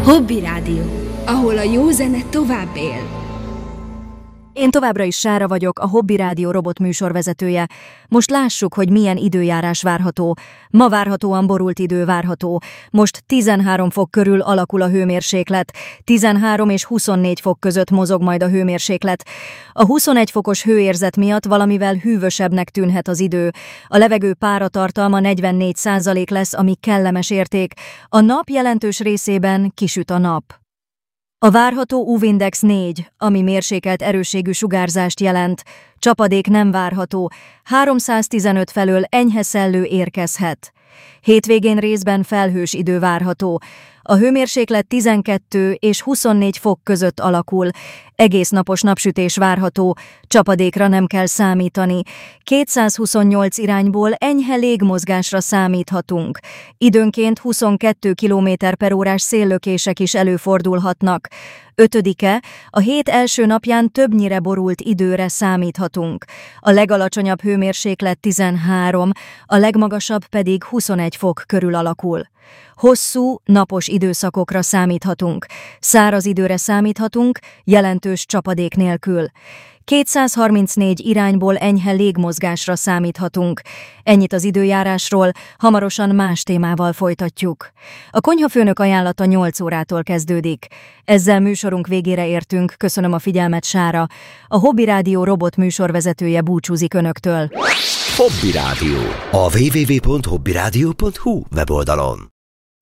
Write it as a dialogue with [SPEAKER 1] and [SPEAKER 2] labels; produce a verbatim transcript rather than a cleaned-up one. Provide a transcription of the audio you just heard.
[SPEAKER 1] Hobby Rádió, ahol a jó zene tovább él.
[SPEAKER 2] Én továbbra is Sára vagyok, a Hobby Rádió robot műsorvezetője. Most lássuk, hogy milyen időjárás várható. Ma várhatóan borult idő várható. Most tizenhárom fok körül alakul a hőmérséklet. tizenhárom és huszonnégy fok között mozog majd a hőmérséklet. A huszonegy fokos hőérzet miatt valamivel hűvösebbnek tűnhet az idő. A levegő páratartalma negyvennégy százalék lesz, ami kellemes érték. A nap jelentős részében kisüt a nap. A várható u vé-index négy, ami mérsékelt erősségű sugárzást jelent. Csapadék nem várható, háromszáztizenöt felől enyhe szellő érkezhet. Hétvégén részben felhős idő várható. A hőmérséklet tizenkettő és huszonnégy fok között alakul. Egész napos napsütés várható, csapadékra nem kell számítani. kétszázhuszonnyolc irányból enyhe légmozgásra számíthatunk. Időnként huszonkettő kilométer per órás széllökések is előfordulhatnak. Ötödike, a hét első napján többnyire borult időre számíthatunk. A legalacsonyabb hőmérséklet tizenhárom, a legmagasabb pedig huszonegy fok körül alakul. Hosszú, napos időszakokra számíthatunk. Száraz időre számíthatunk, jelentős csapadék nélkül. kétszázharmincnégy irányból enyhe légmozgásra számíthatunk. Ennyit az időjárásról, hamarosan más témával folytatjuk. A konyhafőnök ajánlata nyolc órától kezdődik. Ezzel műsorunk végére értünk, köszönöm a figyelmet, Sára. A Hobby Rádió robot műsorvezetője búcsúzik önöktől.
[SPEAKER 3] Hobby Rádió. A double-u double-u double-u pont hobby rádió pont hu weboldalon.